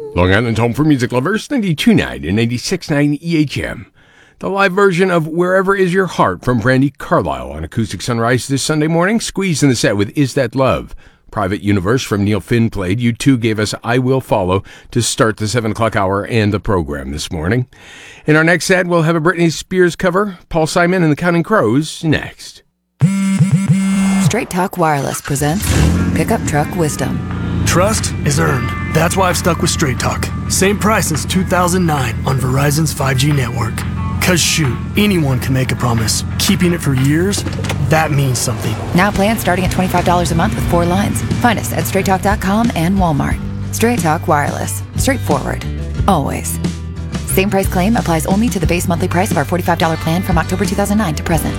Long Island's home for music lovers, 92.9 and 96.9 EHM. The live version of Wherever Is Your Heart from Brandi Carlile on Acoustic Sunrise this Sunday morning. Squeezed in the set with Is That Love. Private Universe from Neil Finn played. U2 gave us I Will Follow to start the 7 o'clock hour and the program this morning. In our next set, we'll have a Britney Spears cover. Paul Simon and the Counting Crows next. Straight Talk Wireless presents Pickup Truck Wisdom. Trust is earned. That's why I've stuck with Straight Talk. Same price since 2009 on Verizon's 5G network. Cause shoot, anyone can make a promise. Keeping it for years, that means something. Now plans starting at $25 a month with 4 lines. Find us at straighttalk.com and Walmart. Straight Talk Wireless. Straightforward. Always. Same price claim applies only to the base monthly price of our $45 plan from October 2009 to present.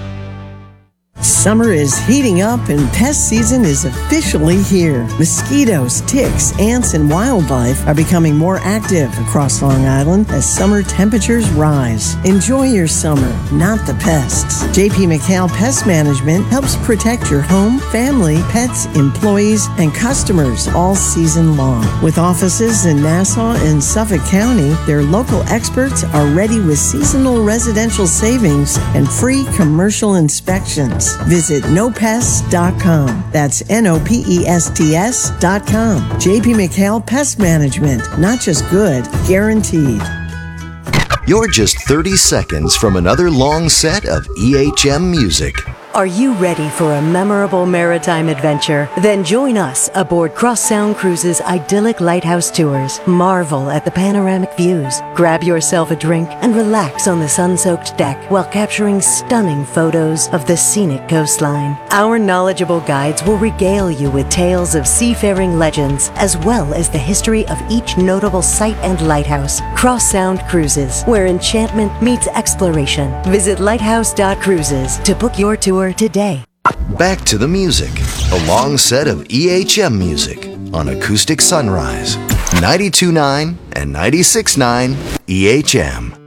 Summer is heating up and pest season is officially here. Mosquitoes, ticks, ants, and wildlife are becoming more active across Long Island as summer temperatures rise. Enjoy your summer, not the pests. J.P. McHale Pest Management helps protect your home, family, pets, employees, and customers all season long. With offices in Nassau and Suffolk County, their local experts are ready with seasonal residential savings and free commercial inspections. Visit nopests.com. That's NOPESTS.com. J.P. McHale Pest Management. Not just good, guaranteed. You're just 30 seconds from another long set of EHM music. Are you ready for a memorable maritime adventure? Then join us aboard Cross Sound Cruises' idyllic lighthouse tours. Marvel at the panoramic views. Grab yourself a drink and relax on the sun-soaked deck while capturing stunning photos of the scenic coastline. Our knowledgeable guides will regale you with tales of seafaring legends as well as the history of each notable site and lighthouse. Cross Sound Cruises, where enchantment meets exploration. Visit lighthouse.cruises to book your tour today. Back to the music. A long set of EHM music on Acoustic Sunrise. 92.9 and 96.9 EHM.